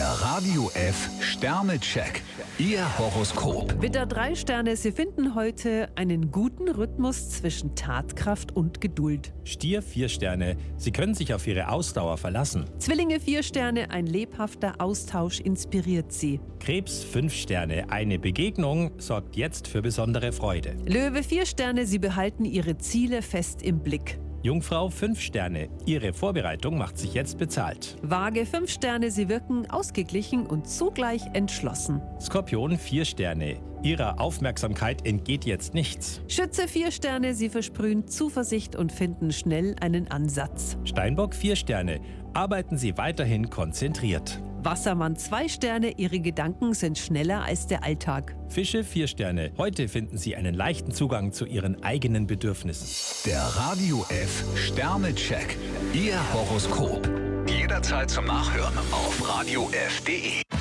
Der Radio F Sternecheck. Ihr Horoskop. Widder 3 Sterne, Sie finden heute einen guten Rhythmus zwischen Tatkraft und Geduld. Stier 4 Sterne, Sie können sich auf Ihre Ausdauer verlassen. Zwillinge 4 Sterne, ein lebhafter Austausch inspiriert Sie. Krebs 5 Sterne, eine Begegnung sorgt jetzt für besondere Freude. Löwe 4 Sterne, Sie behalten Ihre Ziele fest im Blick. Jungfrau 5 Sterne, Ihre Vorbereitung macht sich jetzt bezahlt. Waage 5 Sterne, Sie wirken ausgeglichen und zugleich entschlossen. Skorpion 4 Sterne, Ihrer Aufmerksamkeit entgeht jetzt nichts. Schütze 4 Sterne, Sie versprühen Zuversicht und finden schnell einen Ansatz. Steinbock 4 Sterne, arbeiten Sie weiterhin konzentriert. Wassermann 2 Sterne, Ihre Gedanken sind schneller als der Alltag. Fische 4 Sterne, heute finden Sie einen leichten Zugang zu Ihren eigenen Bedürfnissen. Der Radio F Sternecheck. Ihr Horoskop. Jederzeit zum Nachhören auf radiof.de.